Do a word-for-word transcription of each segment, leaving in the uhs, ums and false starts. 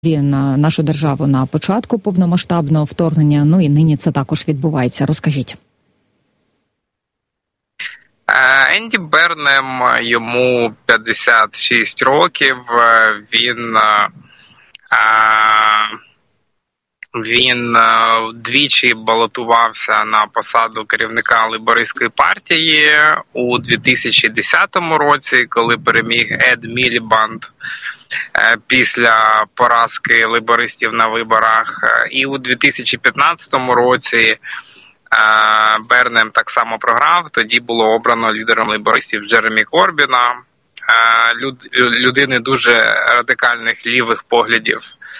на нашу державу на початку повномасштабного вторгнення, ну і нині це також відбувається. Розкажіть. Енді Бернем, йому п'ятдесят шість років, він, він двічі балотувався на посаду керівника Лейбористської партії у дві тисячі десятому році, коли переміг Ед Мілібанд після поразки лейбористів на виборах, і у дві тисячі п'ятнадцятому році Бернем так само програв, тоді було обрано лідером лейбористів Джеремі Корбіна, людини дуже радикальних лівих поглядів.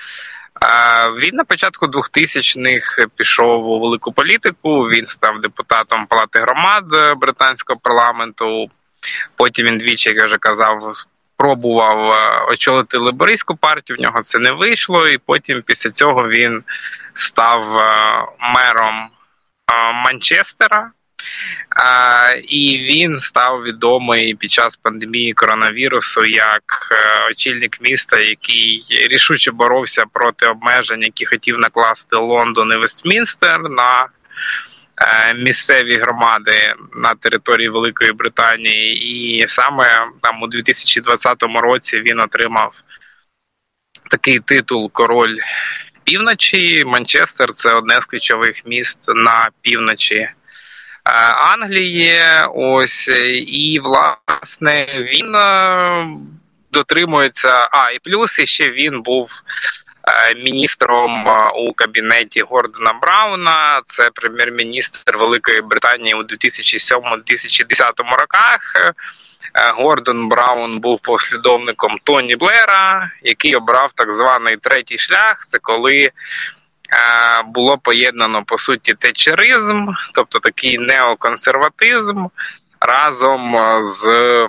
Він на початку двохтисячних пішов у велику політику, він став депутатом Палати громад британського парламенту, потім він двічі, як я вже казав, пробував очолити лейбористську партію, в нього це не вийшло, і потім після цього він став мером Манчестера, і він став відомий під час пандемії коронавірусу як очільник міста, який рішуче боровся проти обмежень, які хотів накласти Лондон і Вестмінстер на місцеві громади на території Великої Британії. І саме там у дві тисячі двадцятому році він отримав такий титул «Король півночі». Манчестер – це одне з ключових міст на півночі Англії. Ось, і, власне, він дотримується, а, і плюс ще він був міністром у кабінеті Гордона Брауна, це прем'єр-міністр Великої Британії у дві тисячі сьомому - дві тисячі десятому роках. Гордон Браун був послідовником Тоні Блера, який обрав так званий третій шлях. Це коли було поєднано, по суті, тетчеризм, тобто такий неоконсерватизм, разом з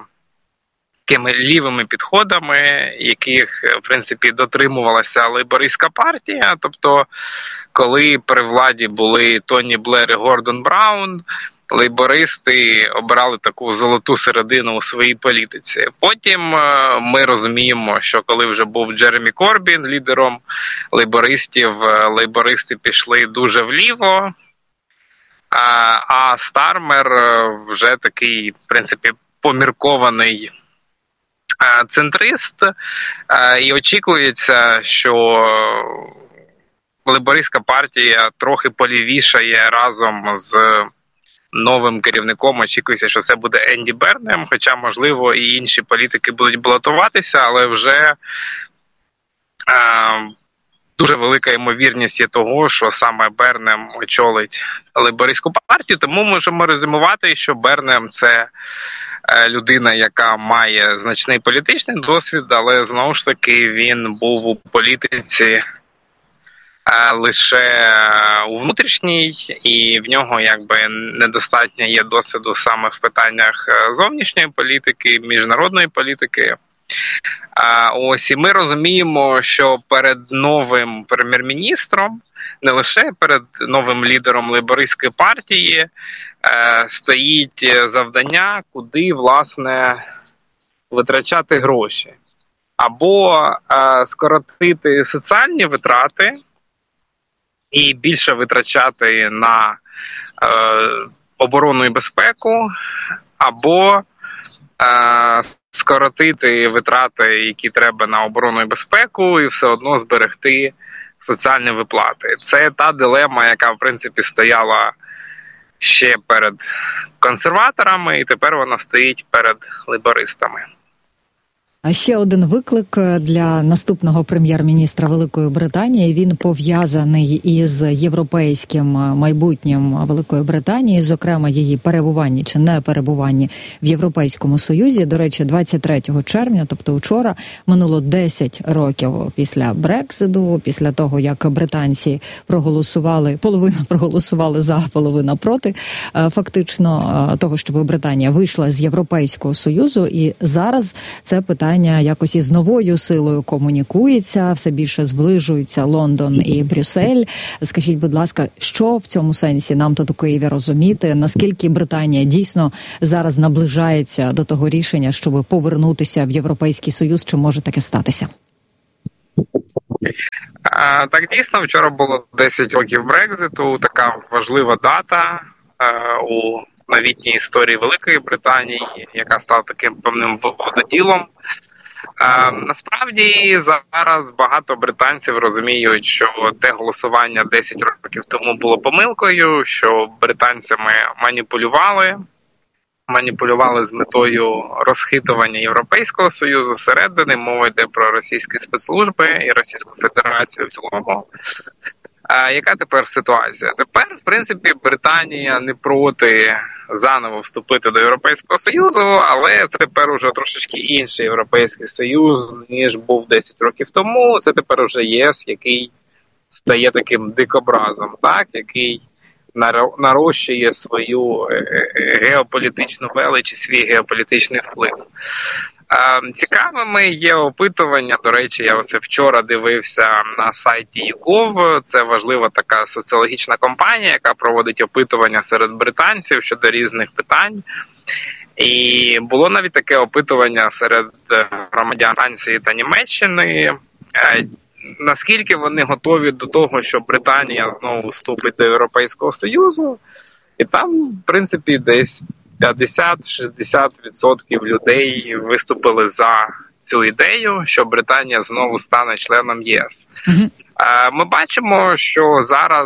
такими лівими підходами, яких, в принципі, дотримувалася лейбористська партія. Тобто, коли при владі були Тоні Блер і Гордон Браун, лейбористи обрали таку золоту середину у своїй політиці. Потім ми розуміємо, що коли вже був Джеремі Корбін лідером лейбористів, лейбористи пішли дуже вліво, а Стармер вже такий, в принципі, поміркований центрист, і очікується, що лейбористська партія трохи полівішає разом з новим керівником. Очікується, що це буде Енді Бернем, хоча, можливо, і інші політики будуть балотуватися, але вже е, дуже велика ймовірність є того, що саме Бернем очолить лейбористську партію, тому можемо резюмувати, що Бернем – це людина, яка має значний політичний досвід, але, знову ж таки, він був у політиці лише у внутрішній, і в нього якби недостатньо є досвіду саме в питаннях зовнішньої політики, міжнародної політики. Ось, і ми розуміємо, що перед новим прем'єр-міністром, не лише перед новим лідером лейбористської партії, стоїть завдання, куди, власне, витрачати гроші. Або скоротити соціальні витрати і більше витрачати на е, оборону і безпеку, або е, скоротити витрати, які треба на оборону і безпеку, і все одно зберегти соціальні виплати. Це та дилема, яка, в принципі, стояла ще перед консерваторами, і тепер вона стоїть перед лейбористами. А ще один виклик для наступного прем'єр-міністра Великої Британії. Він пов'язаний із європейським майбутнім Великої Британії, зокрема її перебування чи не перебування в Європейському Союзі. До речі, двадцять третього червня, тобто вчора, минуло десять років після Брекситу, після того, як британці проголосували, половина проголосували за, половина проти, фактично, того, щоб Британія вийшла з Європейського Союзу. І зараз це питання якось із новою силою комунікується, все більше зближуються Лондон і Брюссель. Скажіть, будь ласка, що в цьому сенсі нам тут у Києві розуміти? Наскільки Британія дійсно зараз наближається до того рішення, щоб повернутися в Європейський Союз? Чи може таке статися? Так, дійсно, вчора було десять років Брекзиту, така важлива дата у новітній історії Великої Британії, яка стала таким певним вододілом. Насправді зараз багато британців розуміють, що те голосування десять років тому було помилкою, що британцями маніпулювали, маніпулювали з метою розхитування Європейського Союзу зсередини, мова йде про російські спецслужби і Російську Федерацію в цілому. А яка тепер ситуація? Тепер, в принципі, Британія не проти заново вступити до Європейського Союзу, але це тепер уже трошечки інший Європейський Союз, ніж був десять років тому. Це тепер уже ЄС, який стає таким дикобразом, так, який нарощує свою геополітичну велич і свій геополітичний вплив. Цікавими є опитування, до речі, я ось вчора дивився на сайті YouGov, це важлива така соціологічна компанія, яка проводить опитування серед британців щодо різних питань. І було навіть таке опитування серед громадян Франції та Німеччини, наскільки вони готові до того, що Британія знову вступить до Європейського Союзу, і там, в принципі, десь п'ятдесят-шістдесят відсотків людей виступили за цю ідею, що Британія знову стане членом ЄС. Mm-hmm. Ми бачимо, що зараз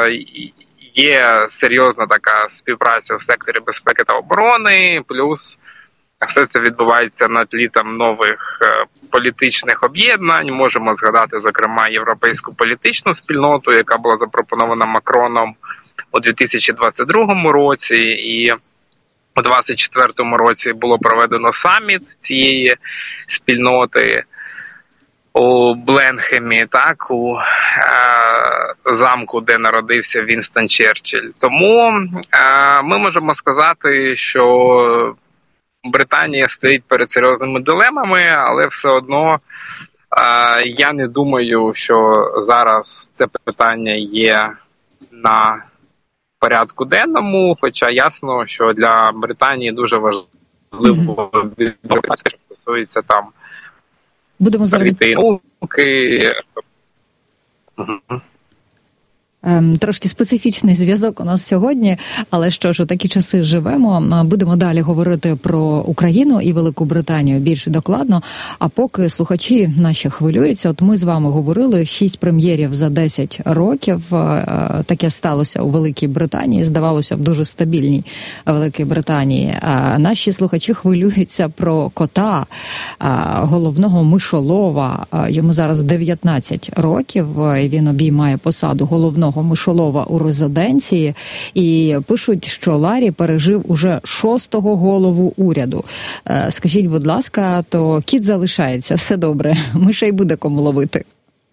є серйозна така співпраця в секторі безпеки та оборони, плюс все це відбувається на тлі там нових політичних об'єднань. Можемо згадати, зокрема, європейську політичну спільноту, яка була запропонована Макроном у дві тисячі двадцять другому році, і у двадцять четвертому році було проведено саміт цієї спільноти у Бленхемі, так, у е, замку, де народився Вінстон Черчилль. Тому е, ми можемо сказати, що Британія стоїть перед серйозними дилемами, але все одно е, я не думаю, що зараз це питання є на порядку денному, хоча ясно, що для Британії дуже важливо відбуватися, що стосується там Будемо зараз... науки. Угу. Трошки специфічний зв'язок у нас сьогодні, але що ж, у такі часи живемо. Будемо далі говорити про Україну і Велику Британію більш докладно. А поки слухачі наші хвилюються, от ми з вами говорили, шість прем'єрів за десять років. Таке сталося у Великій Британії, здавалося б, дуже стабільній Великій Британії. А наші слухачі хвилюються про кота, головного мишолова. Йому зараз дев'ятнадцять років, і він обіймає посаду головного мишолова у резиденції, і пишуть, що Ларі пережив уже шостого голову уряду. Скажіть, будь ласка, то кіт залишається, все добре, мишей буде кому ловити.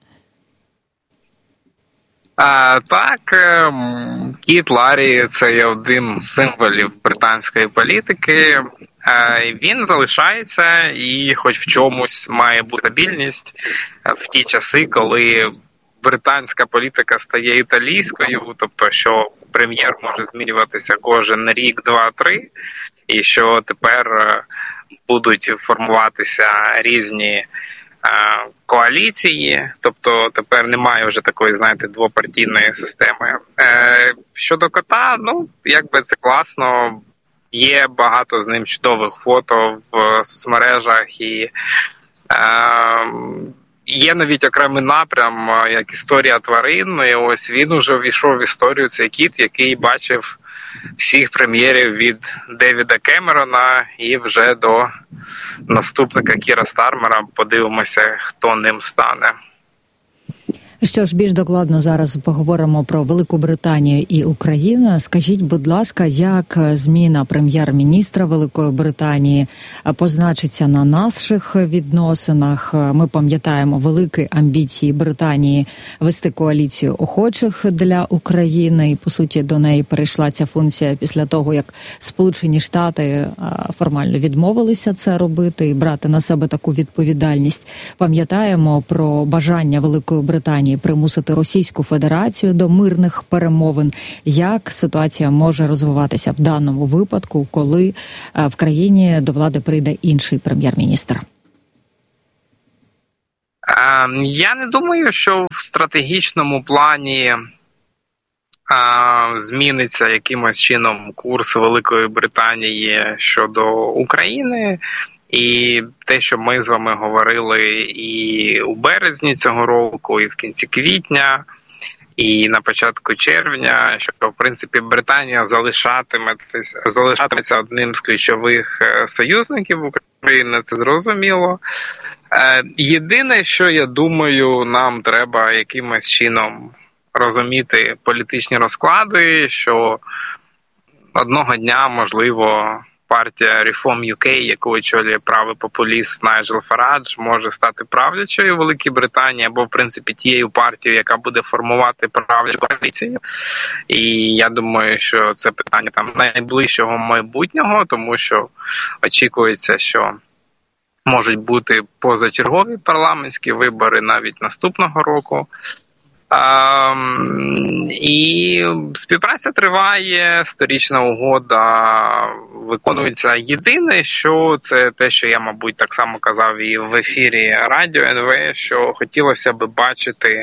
А, так, кіт Ларі – це є один з символів британської політики. Він залишається і хоч в чомусь має бути стабільність в ті часи, коли британська політика стає італійською, тобто, що прем'єр може змінюватися кожен рік, два, три, і що тепер будуть формуватися різні е, коаліції, тобто тепер немає вже такої, знаєте, двопартійної системи. Е, щодо кота, ну, якби це класно, є багато з ним чудових фото в соцмережах, і е, є навіть окремий напрям, як історія тварин, і ось він уже ввійшов в історію, цей кіт, який бачив всіх прем'єрів від Девіда Кемерона і вже до наступника Кіра Стармера. Подивимося, хто ним стане. Що ж, більш докладно зараз поговоримо про Велику Британію і Україну. Скажіть, будь ласка, як зміна прем'єр-міністра Великої Британії позначиться на наших відносинах? Ми пам'ятаємо великі амбіції Британії вести коаліцію охочих для України, і, по суті, до неї перейшла ця функція після того, як Сполучені Штати формально відмовилися це робити і брати на себе таку відповідальність. Пам'ятаємо про бажання Великої Британії примусити Російську Федерацію до мирних перемовин. Як ситуація може розвиватися в даному випадку, коли в країні до влади прийде інший прем'єр-міністр? Я не думаю, що в стратегічному плані зміниться якимось чином курс Великої Британії щодо України. І те, що ми з вами говорили і у березні цього року, і в кінці квітня, і на початку червня, що, в принципі, Британія залишатиметься, залишатиметься одним з ключових союзників України, це зрозуміло. Єдине, що, я думаю, нам треба якимось чином розуміти політичні розклади, що одного дня, можливо, партія Reform ю кей, яку очолює правий популіст Найджел Фарадж, може стати правлячою в Великій Британії, або, в принципі, тією партією, яка буде формувати правлячу коаліцію. І я думаю, що це питання там найближчого майбутнього, тому що очікується, що можуть бути позачергові парламентські вибори навіть наступного року. А, і співпраця триває, сторічна угода виконується. Єдине, що це те, що я, мабуть, так само казав і в ефірі Радіо ен ве, що хотілося б бачити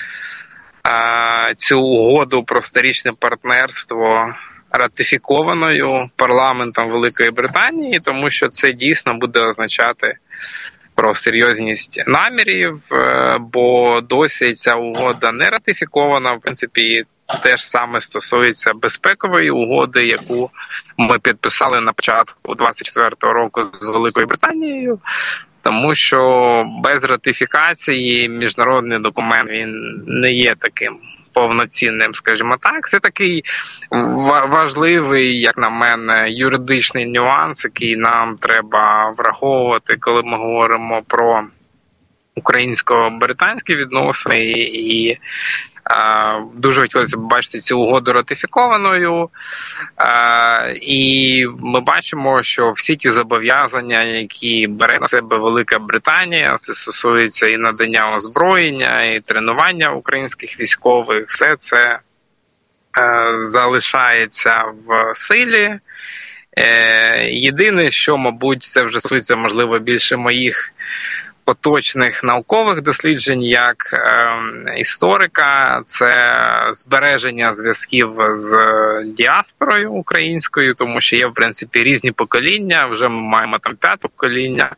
а, цю угоду про сторічне партнерство ратифікованою парламентом Великої Британії, тому що це дійсно буде означати про серйозність намірів, бо досі ця угода не ратифікована. В принципі, те ж саме стосується безпекової угоди, яку ми підписали на початку двадцять четвертого року з Великою Британією, тому що без ратифікації міжнародний документ він не є таким повноцінним, скажімо так. Це такий важливий, як на мене, юридичний нюанс, який нам треба враховувати, коли ми говоримо про українсько-британські відносини. І а, дуже хотілося б бачити цю угоду ратифікованою. А, і ми бачимо, що всі ті зобов'язання, які бере на себе Велика Британія, це стосується і надання озброєння, і тренування українських військових, все це а, залишається в силі. Е, єдине, що, мабуть, це вже стосується, можливо, більше моїх поточних наукових досліджень як е, історика, це збереження зв'язків з діаспорою українською, тому що є, в принципі, різні покоління, вже ми маємо там п'яте покоління,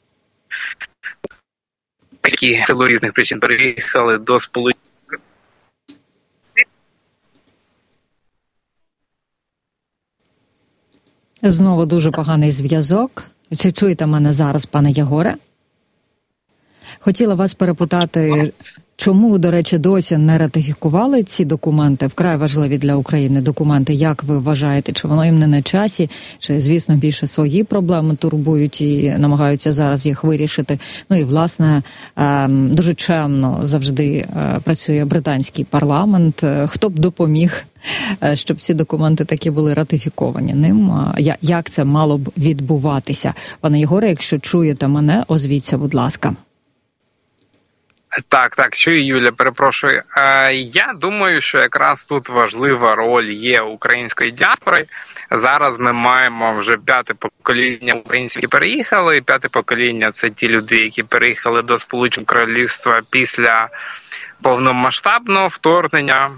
які в силу різних причин переїхали до Сполучених. Знову дуже поганий зв'язок. Чи чуєте мене зараз, пане Єгоре? Хотіла вас перепитати, чому, до речі, досі не ратифікували ці документи, вкрай важливі для України документи, як ви вважаєте, чи воно їм не на часі, чи, звісно, більше свої проблеми турбують і намагаються зараз їх вирішити. Ну і, власне, дуже чемно завжди працює британський парламент. Хто б допоміг, щоб ці документи таки були ратифіковані ним? Як це мало б відбуватися? Пане Єгоре, якщо чуєте мене, озвіться, будь ласка. Так, так, чую, Юля, перепрошую. Я думаю, що якраз тут важлива роль є української діаспори. Зараз ми маємо вже п'яте покоління українців, які переїхали. П'яте покоління – це ті люди, які переїхали до Сполученого Королівства після повномасштабного вторгнення.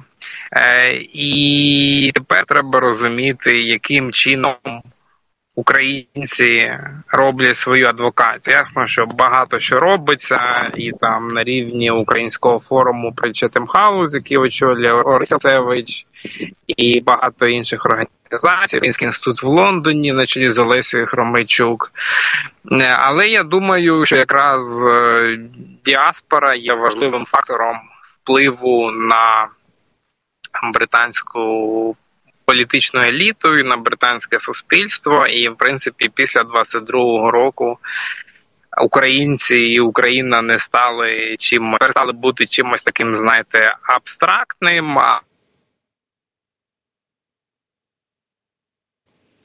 І тепер треба розуміти, яким чином українці роблять свою адвокацію. Ясно, що багато що робиться, і там на рівні Українського форуму при Chatham House, який очолює Орися Цевич, і багато інших організацій, Український інститут в Лондоні на чолі з Олесею Хромейчук. Але я думаю, що якраз діаспора є важливим фактором впливу на британську політичну еліту і на британське суспільство. І, в принципі, після двадцять другого року українці і Україна не стали чим, перестали бути чимось таким, знаєте, абстрактним.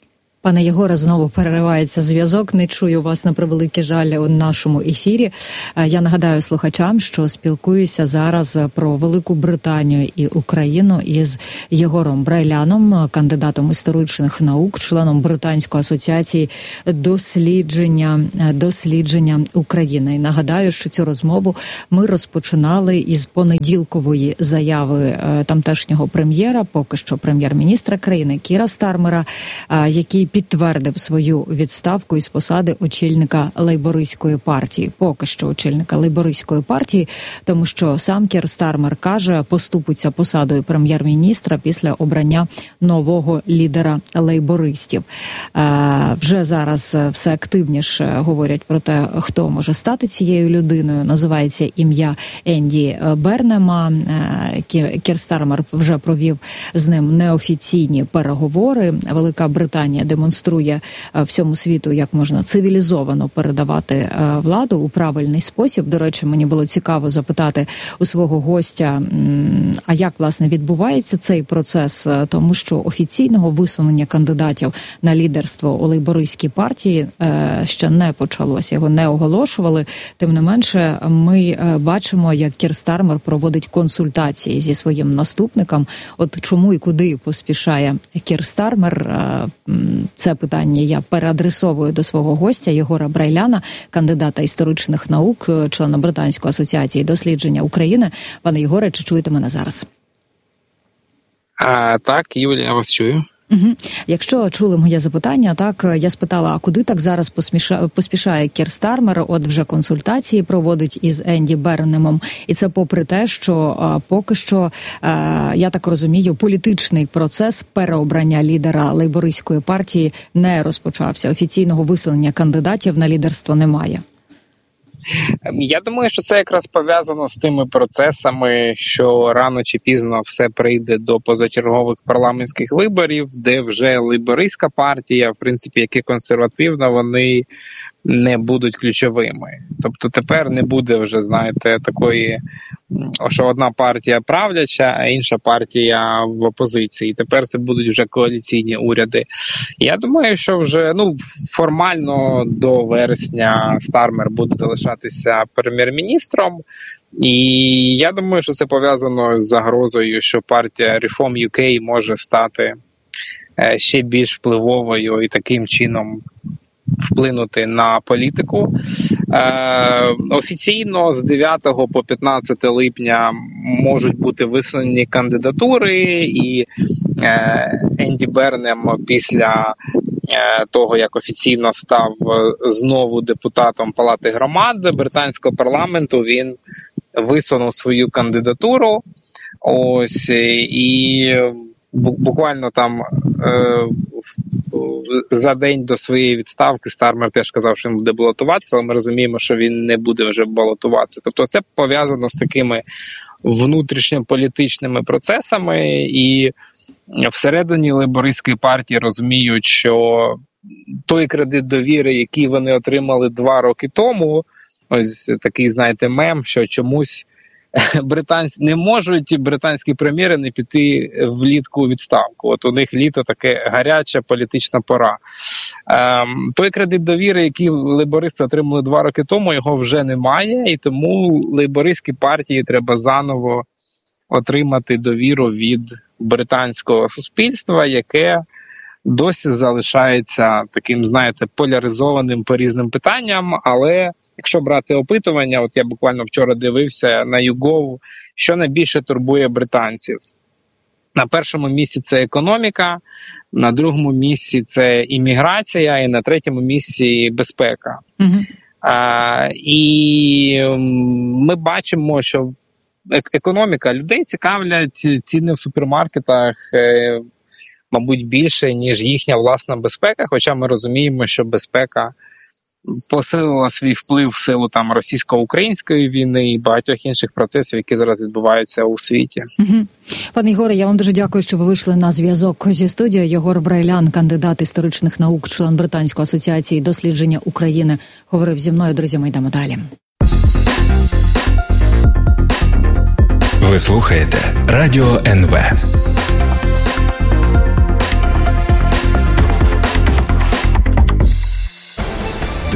Пане Єгоре, знову переривається зв'язок. Не чую вас, на превеликий жаль, у нашому ефірі. Я нагадаю слухачам, що спілкуюся зараз про Велику Британію і Україну із Єгором Брайляном, кандидатом історичних наук, членом Британської асоціації дослідження, дослідження України. І нагадаю, що цю розмову ми розпочинали із понеділкової заяви тамтешнього прем'єра, поки що прем'єр-міністра країни Кіра Стармера, який підтвердив свою відставку із посади очільника лейбористської партії. Поки що очільника лейбористської партії, тому що сам Кір Стармер каже, поступиться посадою прем'єр-міністра після обрання нового лідера лейбористів. Е, вже зараз все активніше говорять про те, хто може стати цією людиною. Називається ім'я Енді Бернема. Е, Кір Стармер вже провів з ним неофіційні переговори. Велика Британія демонструє всьому світу, як можна цивілізовано передавати владу у правильний спосіб. До речі, мені було цікаво запитати у свого гостя, а як, власне, відбувається цей процес, тому що офіційного висунення кандидатів на лідерство у лейбористській партії ще не почалося, його не оголошували. Тим не менше, ми бачимо, як Кір Стармер проводить консультації зі своїм наступником. От чому і куди поспішає Кір Стармер? Це питання я переадресовую до свого гостя Єгора Брайляна, кандидата історичних наук, члена Британської асоціації дослідження України. Пане Єгоре, чи чуєте мене зараз? А, так, Юлія, я вас чую. Угу. Якщо чули моє запитання, так, я спитала, а куди так зараз поспішає, поспішає Кір Стармер? От вже консультації проводить із Енді Бернемом. І це попри те, що а, поки що, а, я так розумію, політичний процес переобрання лідера лейбористської партії не розпочався. Офіційного висунення кандидатів на лідерство немає. Я думаю, що це якраз пов'язано з тими процесами, що рано чи пізно все прийде до позачергових парламентських виборів, де вже лейбористська партія, в принципі, як і консервативна, вони не будуть ключовими. Тобто тепер не буде вже, знаєте, такої, що одна партія правляча, а інша партія в опозиції. Тепер це будуть вже коаліційні уряди. Я думаю, що вже, ну, формально до вересня Стармер буде залишатися прем'єр-міністром. І я думаю, що це пов'язано з загрозою, що партія Reform ю кей може стати ще більш впливовою і таким чином вплинути на політику. Е, офіційно з дев'ятого по п'ятнадцяте липня можуть бути висунені кандидатури, і е, Енді Бернем після е, того, як офіційно став знову депутатом Палати громад британського парламенту, він висунув свою кандидатуру. Ось, і буквально там е, за день до своєї відставки Стармер теж казав, що він буде балотуватися, але ми розуміємо, що він не буде вже балотуватися. Тобто це пов'язано з такими внутрішньополітичними процесами, і всередині лейбористської партії розуміють, що той кредит довіри, який вони отримали два роки тому, ось такий, знаєте, мем, що чомусь британці не можуть британські прем'єри не піти влітку у відставку. От у них літо таке гаряча політична пора. Ем, той кредит довіри, який лейбористи отримали два роки тому, його вже немає, і тому лейбористській партії треба заново отримати довіру від британського суспільства, яке досі залишається таким, знаєте, поляризованим по різним питанням, але якщо брати опитування, от я буквально вчора дивився на YouGov, що найбільше турбує британців. На першому місці це економіка, на другому місці це імміграція, і на третьому місці безпека. Mm-hmm. А, і ми бачимо, що економіка людей цікавлять ціни в супермаркетах, мабуть, більше, ніж їхня власна безпека, хоча ми розуміємо, що безпека посилила свій вплив в силу там російсько-української війни і багатьох інших процесів, які зараз відбуваються у світі. Угу. Пане Єгоре, я вам дуже дякую, що ви вийшли на зв'язок зі студією. Єгор Брайлян, кандидат історичних наук, член Британської асоціації дослідження України, говорив зі мною. Друзі, ми йдемо далі. Ви слухаєте Радіо ен ве.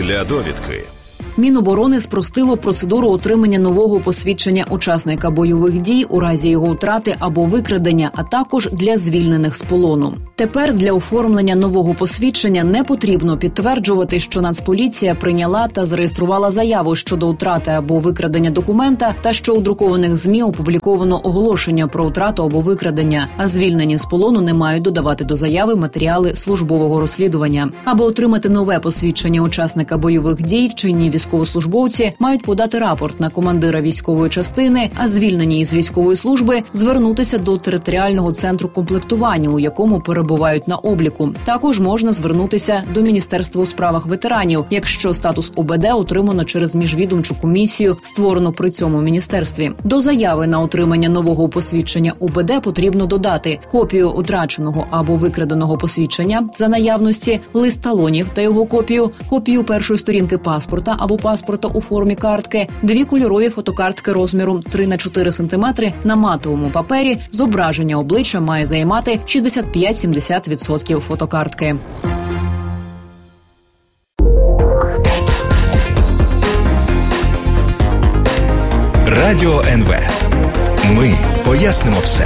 для довідки. Міноборони спростило процедуру отримання нового посвідчення учасника бойових дій у разі його втрати або викрадення, а також для звільнених з полону. Тепер для оформлення нового посвідчення не потрібно підтверджувати, що Нацполіція прийняла та зареєструвала заяву щодо втрати або викрадення документа та що у друкованих ЗМІ опубліковано оголошення про втрату або викрадення, а звільнені з полону не мають додавати до заяви матеріали службового розслідування. Аби отримати нове посвідчення учасника бойових дій, чинні військовослужбовці мають подати рапорт на командира військової частини, а звільнені із військової служби звернутися до територіального центру комплектування, у якому перебувають на обліку. Також можна звернутися до Міністерства у справах ветеранів, якщо статус ОБД отримано через міжвідомчу комісію, створену при цьому міністерстві. До заяви на отримання нового посвідчення ОБД потрібно додати копію утраченого або викраденого посвідчення за наявності, лист талонів та його копію, копію першої сторінки паспорта або паспорта у формі картки, дві кольорові фотокартки розміром три на чотири сантиметри на матовому папері. Зображення обличчя має займати шістдесят п'ять - сімдесят відсотків фотокартки. Радіо ен ве. Ми пояснимо все.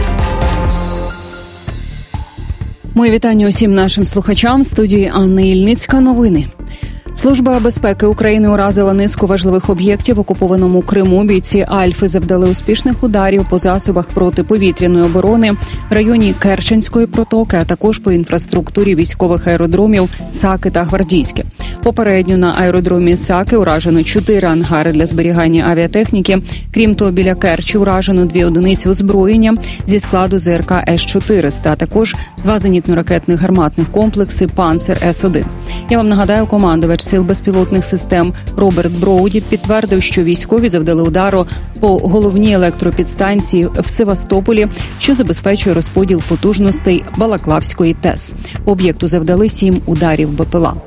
Мої вітання усім нашим слухачам. В студії Анна Ільницька. Новини. Служба безпеки України уразила низку важливих об'єктів в окупованому Криму. Бійці Альфи завдали успішних ударів по засобах протиповітряної оборони в районі Керченської протоки, а також по інфраструктурі військових аеродромів Саки та Гвардійське. Попередньо на аеродромі Саки уражено чотири ангари для зберігання авіатехніки. Крім того, біля Керчі уражено дві одиниці озброєння зі складу зе ер ка ес чотириста, а також два зенітно-ракетних гарматних комплекси «Панцер ес один». Я вам нагадаю, командувач Сил безпілотних систем Роберт Броуді підтвердив, що військові завдали удару по головній електропідстанції в Севастополі, що забезпечує розподіл потужностей Балаклавської ТЕС. По об'єкту завдали сім ударів бе пе ел а.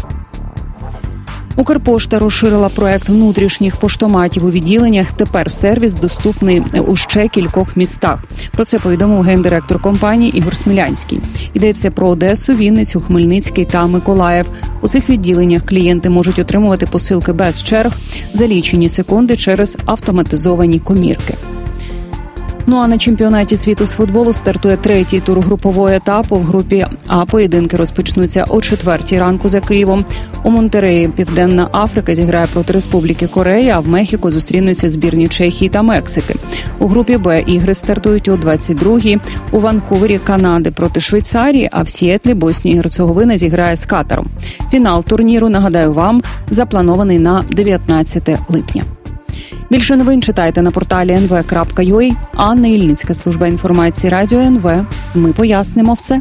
Укрпошта розширила проект внутрішніх поштоматів у відділеннях. Тепер сервіс доступний у ще кількох містах. Про це повідомив гендиректор компанії Ігор Смілянський. Йдеться про Одесу, Вінницю, Хмельницький та Миколаїв. У цих відділеннях клієнти можуть отримувати посилки без черг за лічені секунди через автоматизовані комірки. Ну а на чемпіонаті світу з футболу стартує третій тур групового етапу. В групі А поєдинки розпочнуться о четвертій ранку за Києвом. У Монтереї Південна Африка зіграє проти Республіки Корея, а в Мехіко зустрінуться збірні Чехії та Мексики. У групі Б ігри стартують о двадцять другій. У Ванкувері Канади проти Швейцарії, а в Сіетлі Боснія і Герцеговина зіграє з Катаром. Фінал турніру, нагадаю вам, запланований на дев'ятнадцяте липня. Більше новин читайте на порталі ен ве крапка ю а. Анна Ільницька, служба інформації Радіо ен ве. Ми пояснимо все.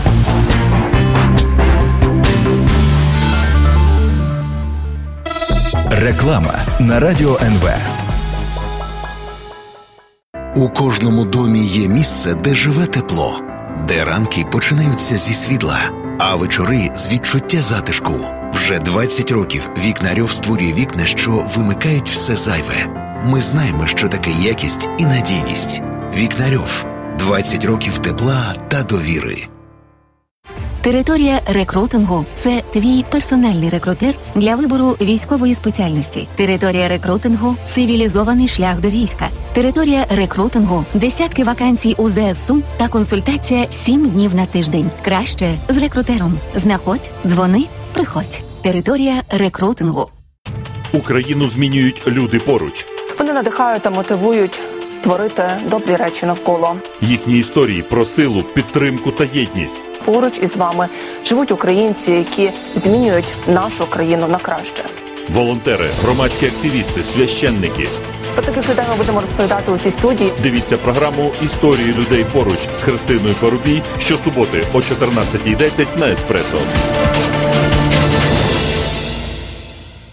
Реклама на Радіо ен ве. У кожному домі є місце, де живе тепло, де ранки починаються зі світла, а вечори з відчуття затишку. Вже двадцять років Вікнарьов створює вікна, що вимикають все зайве. Ми знаємо, що таке якість і надійність. Вікнарьов. двадцять років тепла та довіри. Територія рекрутингу – це твій персональний рекрутер для вибору військової спеціальності. Територія рекрутингу – цивілізований шлях до війська. Територія рекрутингу – десятки вакансій у зе ес у та консультація сім днів на тиждень. Краще з рекрутером. Знаходь, дзвони, приходь. Територія рекрутингу. Україну змінюють люди поруч. Вони надихають та мотивують творити добрі речі навколо. Їхні історії про силу, підтримку та єдність. Поруч із вами живуть українці, які змінюють нашу країну на краще. Волонтери, громадські активісти, священники. Про таких людей ми будемо розповідати у цій студії. Дивіться програму «Історії людей поруч» з Христиною Парубій щосуботи о чотирнадцятій десять на Еспресо.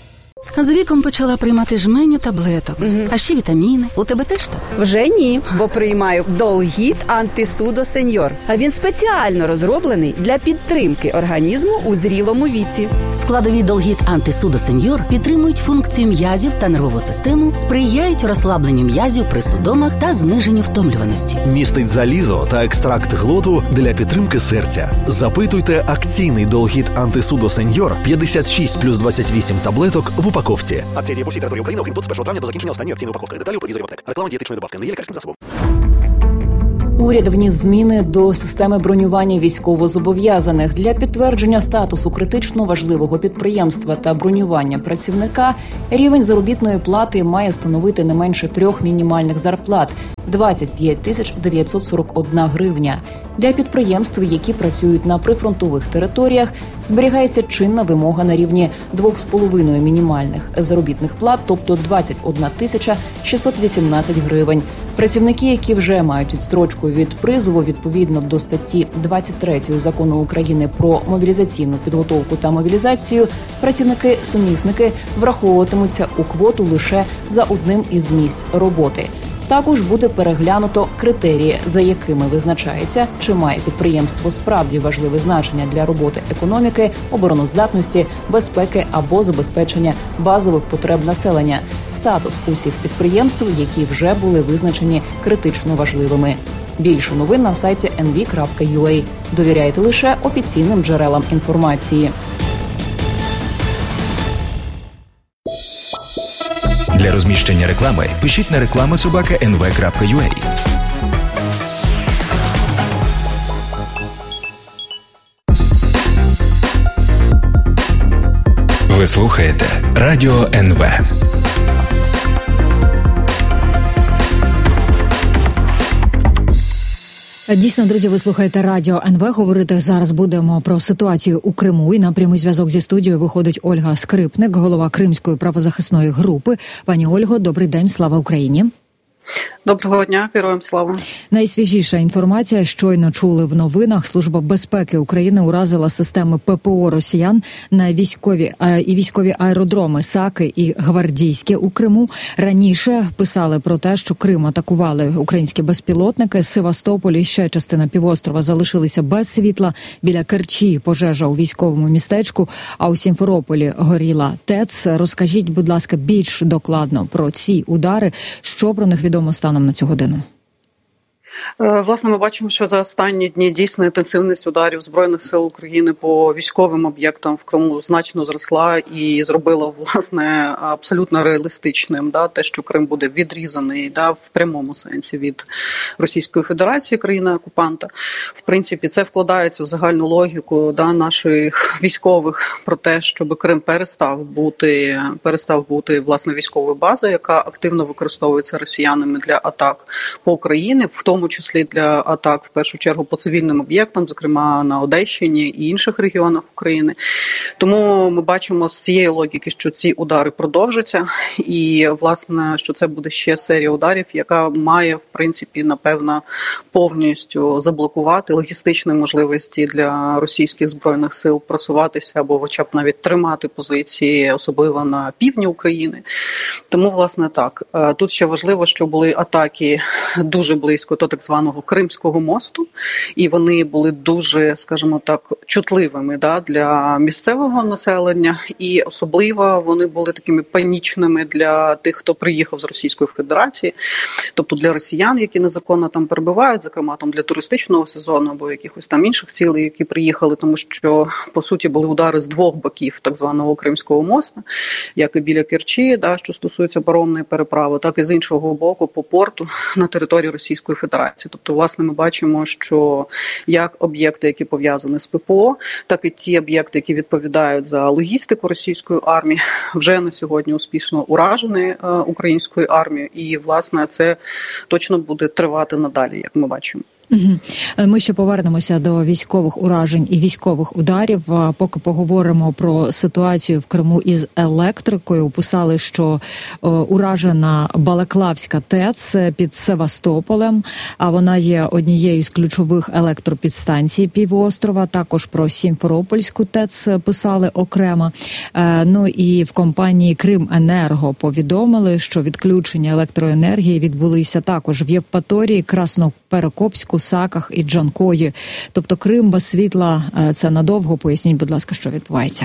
З віком почала приймати жменю таблеток, угу. а ще вітаміни. У тебе теж так? Вже ні, бо приймаю Долгіт Антисудо Сеньор. А він спеціально розроблений для підтримки організму у зрілому віці. Складові Долгіт Антисудо Сеньор підтримують функцію м'язів та нервову систему, сприяють розслабленню м'язів при судомах та зниженню втомлюваності. Містить залізо та екстракт глоту для підтримки серця. Запитуйте акційний Долгіт Антисудо Сеньор п'ятдесят шість плюс двадцять вісім таблеток в упаковці. Акція діє по всій території України, окрім тут з першого травня до закінчення останньої акційної упаковки. Деталі у провізорі аптек. Реклама дієтичної добавки не є лікарським засобом. Уряд вніс зміни до системи бронювання військовозобов'язаних. Для підтвердження статусу критично важливого підприємства та бронювання працівника рівень заробітної плати має становити не менше трьох мінімальних зарплат – двадцять п'ять тисяч дев'ятсот сорок одна гривня. Для підприємств, які працюють на прифронтових територіях, зберігається чинна вимога на рівні двох з половиною мінімальних заробітних плат, тобто двадцять одна тисяча шістсот вісімнадцять гривень. Працівники, які вже мають відстрочку від призову відповідно до статті двадцять три Закону України про мобілізаційну підготовку та мобілізацію, працівники-сумісники враховуватимуться у квоту лише за одним із місць роботи. Також буде переглянуто критерії, за якими визначається, чи має підприємство справді важливе значення для роботи економіки, обороноздатності, безпеки або забезпечення базових потреб населення. Статус усіх підприємств, які вже були визначені критично важливими. Більше новин на сайті ен ві крапка ю а. Довіряйте лише офіційним джерелам інформації. Для розміщення реклами пишіть на реклама собака ен ве крапка ю а. Ви слухаєте Радіо ен ве. Дійсно, друзі, ви слухаєте Радіо ен ве. Говорити зараз будемо про ситуацію у Криму. І на прямий зв'язок зі студією виходить Ольга Скрипник, голова Кримської правозахисної групи. Пані Ольго, добрий день, слава Україні. Доброго дня, героям слава. Найсвіжіша інформація, щойно чули в новинах. Служба безпеки України уразила системи пе пе о росіян на військові і військові аеродроми Саки і Гвардійське у Криму. Раніше писали про те, що Крим атакували українські безпілотники. Севастополь і ще частина півострова залишилися без світла. Біля Керчі пожежа у військовому містечку, а у Сімферополі горіла ТЕЦ. Розкажіть, будь ласка, більш докладно про ці удари. Що про них відомо станом на цю годину? Власне, ми бачимо, що за останні дні дійсно інтенсивність ударів Збройних сил України по військовим об'єктам в Криму значно зросла і зробила, власне, абсолютно реалістичним да, те, що Крим буде відрізаний да, в прямому сенсі від Російської Федерації, країни-окупанта. В принципі, це вкладається в загальну логіку да, наших військових про те, щоб Крим перестав бути, перестав бути власне, військовою базою, яка активно використовується росіянами для атак по Україні, в тому числі для атак, в першу чергу, по цивільним об'єктам, зокрема на Одещині і інших регіонах України. Тому ми бачимо з цієї логіки, що ці удари продовжаться і, власне, що це буде ще серія ударів, яка має, в принципі, напевно, повністю заблокувати логістичні можливості для російських збройних сил просуватися або хоча б навіть тримати позиції, особливо на півдні України. Тому, власне, так. Тут ще важливо, що були атаки дуже близько до так званого Кримського мосту, і вони були дуже, скажімо так, чутливими да, для місцевого населення, і особливо вони були такими панічними для тих, хто приїхав з Російської Федерації, тобто для росіян, які незаконно там перебувають, зокрема там для туристичного сезону або якихось там інших цілей, які приїхали, тому що, по суті, були удари з двох боків так званого Кримського моста, як і біля Керчі, да, що стосується паромної переправи, так і з іншого боку по порту на території Російської Федерації. Тобто, власне, ми бачимо, що як об'єкти, які пов'язані з пе пе о, так і ті об'єкти, які відповідають за логістику російської армії, вже на сьогодні успішно уражені е, українською армією. І, власне, це точно буде тривати надалі, як ми бачимо. Ми ще повернемося до військових уражень і військових ударів. Поки поговоримо про ситуацію в Криму із електрикою. Писали, що уражена Балаклавська ТЕЦ під Севастополем, а вона є однією з ключових електропідстанцій півострова. Також про Сімферопольську ТЕЦ писали окремо. Ну і в компанії Крименерго повідомили, що відключення електроенергії відбулися також в Євпаторії, Красноперекопську, Саках і Джанкої. Тобто Крим без світла – це надовго. Поясніть, будь ласка, що відбувається.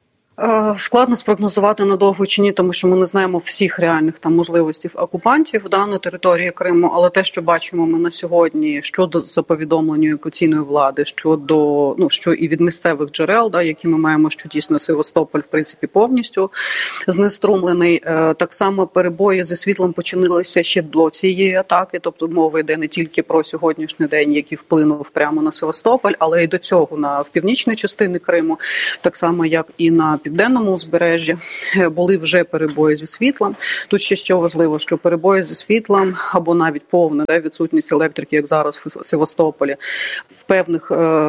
Складно спрогнозувати надовго чи ні, тому що ми не знаємо всіх реальних там можливостей окупантів да, на території Криму, але те, що бачимо ми на сьогодні щодо за повідомленню окупаційної влади, щодо, ну, що і від місцевих джерел, да, які ми маємо, що дійсно Севастополь, в принципі, повністю знеструмлений. Так само перебої зі світлом починилися ще до цієї атаки, тобто мова йде не тільки про сьогоднішній день, який вплинув прямо на Севастополь, але й до цього на в північній частині Криму, так само як і на південному узбережжі були вже перебої зі світлом. Тут ще що важливо, що перебої зі світлом або навіть повна да, відсутність електрики, як зараз в Севастополі, в певних,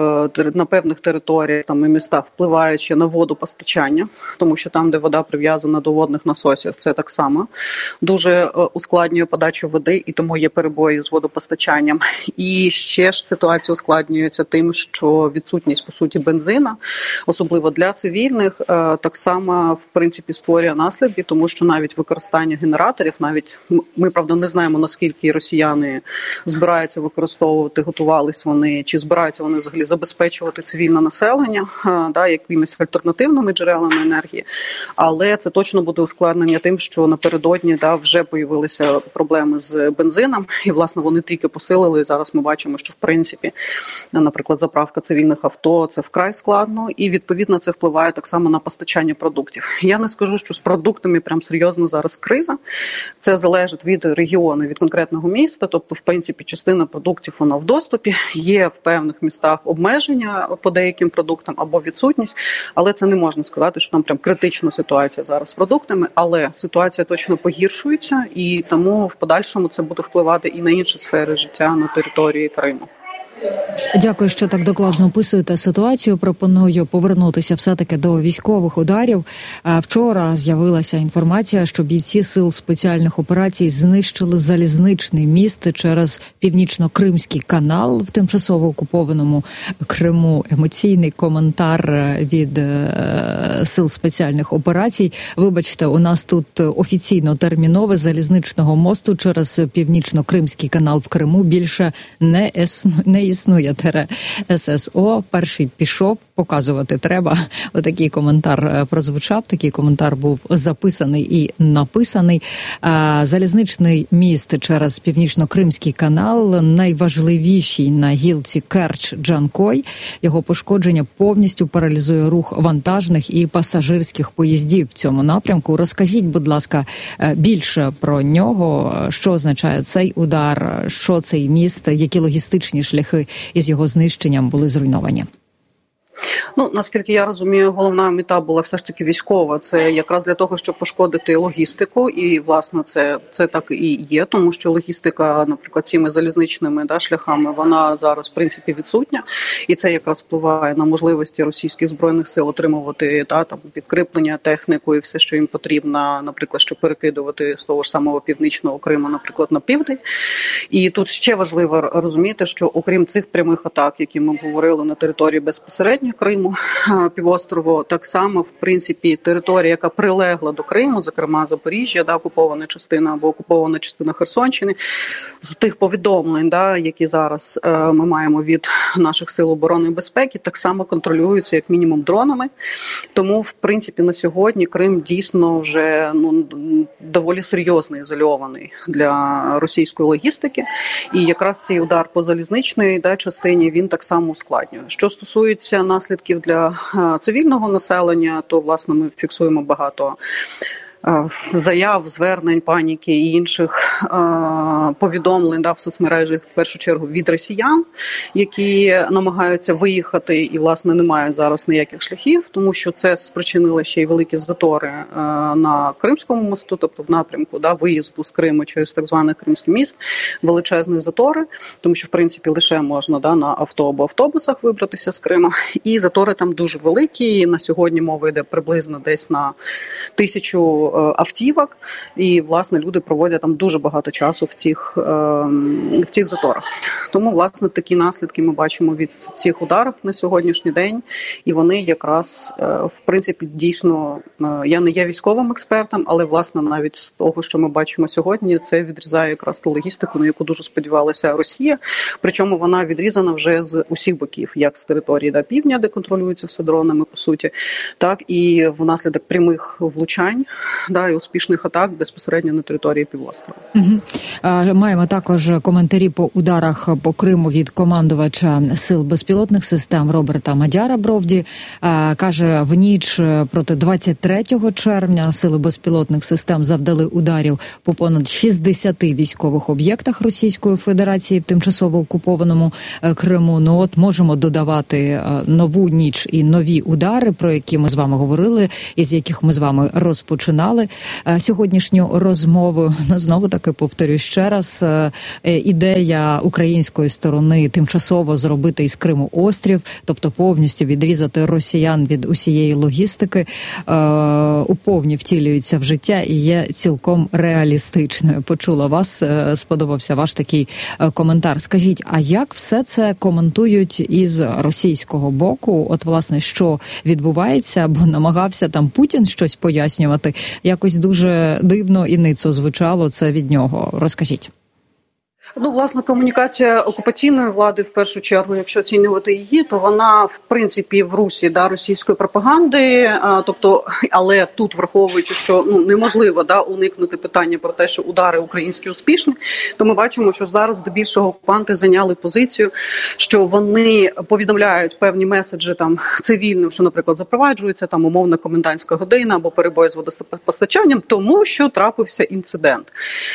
на певних територіях там, і містах впливають ще на водопостачання, тому що там, де вода прив'язана до водних насосів, це так само дуже ускладнює подачу води, і тому є перебої з водопостачанням. І ще ж ситуація ускладнюється тим, що відсутність, по суті, бензина, особливо для цивільних, так само, в принципі, створює наслідки, тому що навіть використання генераторів, навіть ми, правда, не знаємо, наскільки росіяни збираються використовувати, готувались вони, чи збираються вони взагалі забезпечувати цивільне населення, да, якимись альтернативними джерелами енергії, але це точно буде ускладнення тим, що напередодні да, вже появилися проблеми з бензином, і, власне, вони тільки посилили, і зараз ми бачимо, що, в принципі, наприклад, заправка цивільних авто – це вкрай складно, і, відповідно, це впливає так само на постачання продуктів. Я не скажу, що з продуктами прям серйозно зараз криза. Це залежить від регіону, від конкретного міста. Тобто, в принципі, частина продуктів вона в доступі. Є в певних містах обмеження по деяким продуктам або відсутність, але це не можна сказати, що там прям критична ситуація зараз з продуктами, але ситуація точно погіршується, і тому в подальшому це буде впливати і на інші сфери життя на території Криму. Дякую, що так докладно описуєте ситуацію. Пропоную повернутися все-таки до військових ударів. Вчора з'явилася інформація, що бійці сил спеціальних операцій знищили залізничний міст через Північно-Кримський канал в тимчасово окупованому Криму. Емоційний коментар від сил спеціальних операцій. Вибачте, у нас тут офіційно термінове залізничного мосту через Північно-Кримський канал в Криму більше не існує. Існує тере ССО, перший пішов, показувати треба. Отакий коментар прозвучав, такий коментар був записаний і написаний. Залізничний міст через Північно-Кримський канал найважливіший на гілці Керч-Джанкой. Його пошкодження повністю паралізує рух вантажних і пасажирських поїздів в цьому напрямку. Розкажіть, будь ласка, більше про нього, що означає цей удар, що цей міст, які логістичні шляхи із його знищенням були зруйновані. Ну, наскільки я розумію, головна мета була все ж таки військова. Це якраз для того, щоб пошкодити логістику. І, власне, це, це так і є, тому що логістика, наприклад, цими залізничними да, шляхами, вона зараз, в принципі, відсутня. І це якраз впливає на можливості російських збройних сил отримувати да, там, підкріплення, техніку і все, що їм потрібно, наприклад, щоб перекидувати з того ж самого Північного Криму, наприклад, на південь. І тут ще важливо розуміти, що окрім цих прямих атак, які ми говорили на території безпосередньо Криму, півострову, так само, в принципі, територія, яка прилегла до Криму, зокрема Запоріжжя, да, окупована частина або окупована частина Херсонщини, з тих повідомлень, да, які зараз е, ми маємо від наших сил оборони і безпеки, так само контролюються, як мінімум, дронами. Тому, в принципі, на сьогодні Крим дійсно вже ну, доволі серйозно ізольований для російської логістики. І якраз цей удар по залізничній да, частині, він так само ускладнює. Що стосується наслідків для цивільного населення, то, власне, ми фіксуємо багато заяв, звернень, паніки і інших повідомлень да, в соцмережах, в першу чергу, від росіян, які намагаються виїхати і, власне, не мають зараз ніяких шляхів, тому що це спричинило ще й великі затори на Кримському мосту, тобто в напрямку да, виїзду з Криму через так званий Кримський міст, величезні затори, тому що, в принципі, лише можна да, на авто або автобусах вибратися з Криму, і затори там дуже великі, на сьогодні мова йде приблизно десь на тисячу автівок, і, власне, люди проводять там дуже багато часу в цих, в цих заторах. Тому, власне, такі наслідки ми бачимо від цих ударів на сьогоднішній день, і вони якраз, в принципі, дійсно, я не є військовим експертом, але, власне, навіть з того, що ми бачимо сьогодні, це відрізає якраз ту логістику, на яку дуже сподівалася Росія, причому вона відрізана вже з усіх боків, як з території да, півдня, де контролюється все дронами, по суті, так і внаслідок прямих влучань да, і успішних атак безпосередньо на території півострова. Угу. Маємо також коментарі по ударах по Криму від командувача Сил безпілотних систем Роберта Мадяра Бровді. Каже, в ніч проти двадцять третього червня Сили безпілотних систем завдали ударів по понад шістдесяти військових об'єктах Російської Федерації в тимчасово окупованому Криму. Ну от можемо додавати нову ніч і нові удари, про які ми з вами говорили, із яких ми з вами розпочинали сьогоднішню розмову. Ну, знову таки повторюю ще раз, ідея української сторони тимчасово зробити із Криму острів, тобто повністю відрізати росіян від усієї логістики, уповні втілюється в життя і є цілком реалістичною. Почула вас, сподобався ваш такий коментар. Скажіть, а як все це коментують із російського боку? От, власне, що відбувається, бо намагався там Путін щось пояснювати. Якось дуже дивно і ницо звучало це від нього. Розкажіть. Ну, власне, комунікація окупаційної влади, в першу чергу, якщо оцінювати її, то вона, в принципі, в русі да, російської пропаганди, а, тобто, але тут, враховуючи, що ну, неможливо да, уникнути питання про те, що удари українські успішні, то ми бачимо, що зараз здебільшого окупанти зайняли позицію, що вони повідомляють певні меседжі там цивільним, що, наприклад, запроваджується там умовна комендантська година або перебої з водопостачанням, тому що трапився інцидент.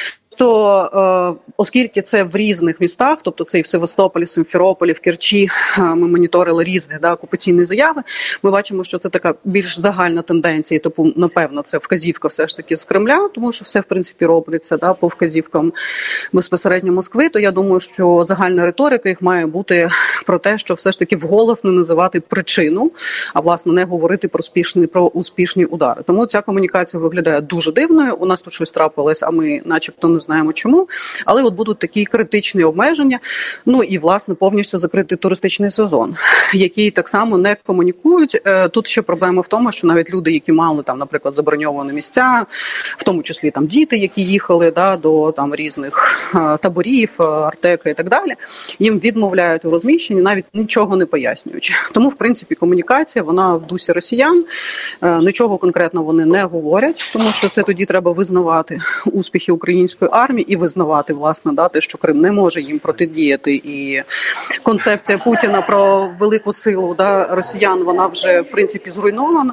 То, е, оскільки це в різних містах, тобто це і в Севастополі, Симферополі, в Керчі, е, ми моніторили різні да, окупаційні заяви, ми бачимо, що це така більш загальна тенденція, тобто, напевно, це вказівка все ж таки з Кремля, тому що все, в принципі, робиться да, по вказівкам безпосередньо Москви, то я думаю, що загальна риторика їх має бути про те, що все ж таки вголос не називати причину, а, власне, не говорити про успішні, про успішні удари. Тому ця комунікація виглядає дуже дивною, у нас тут щось трапилось, а ми начебто не знаємо чому, але от будуть такі критичні обмеження, ну і, власне, повністю закритий туристичний сезон, який так само не комунікують. Тут ще проблема в тому, що навіть люди, які мали там, наприклад, заброньовані місця, в тому числі там діти, які їхали да, до там різних таборів, артеки і так далі, їм відмовляють у розміщенні, навіть нічого не пояснюючи. Тому, в принципі, комунікація, вона в дусі росіян, нічого конкретно вони не говорять, тому що це тоді треба визнавати успіхи української армії і визнавати, власне, да, те, що Крим не може їм протидіяти. І концепція Путіна про велику силу да, росіян, вона вже, в принципі, зруйнована.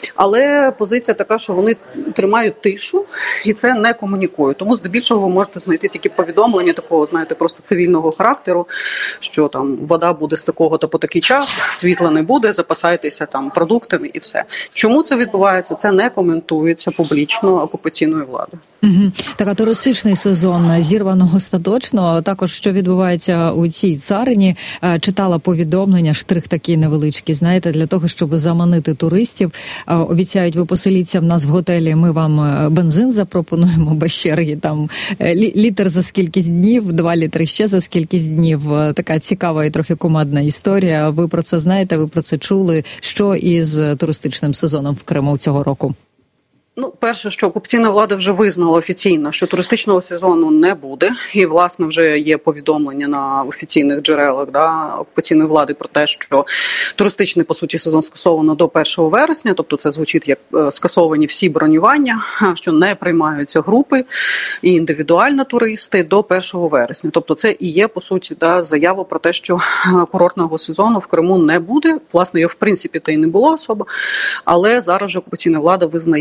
Але позиція така, що вони тримають тишу і це не комунікують. Тому здебільшого ви можете знайти тільки повідомлення такого, знаєте, просто цивільного характеру, що там вода буде з такого-то по такий час, світла не буде, запасайтеся там продуктами і все. Чому це відбувається? Це не коментується публічно окупаційною владою. Угу. Так, а туристичний сезон зірвано остаточно. Також, що відбувається у цій царині, читала повідомлення, штрих такий невеличкий, знаєте, для того, щоб заманити туристів. Обіцяють, ви поселіться в нас в готелі, ми вам бензин запропонуємо без черги, там літр за скількись днів, два літри ще за скількись днів. Така цікава і трохи кумедна історія. Ви про це знаєте, ви про це чули? Що із туристичним сезоном в Криму цього року? Ну, перше, що окупаційна влада вже визнала офіційно, що туристичного сезону не буде. І, власне, вже є повідомлення на офіційних джерелах да, окупаційної влади про те, що туристичний, по суті, сезон скасовано до першого вересня. Тобто це звучить як скасовані всі бронювання, що не приймаються групи і індивідуально туристи до першого вересня. Тобто це і є, по суті, да, заява про те, що курортного сезону в Криму не буде. Власне, його, в принципі, та й не було особо. Але зараз же окупаційна влада визнає, що до першого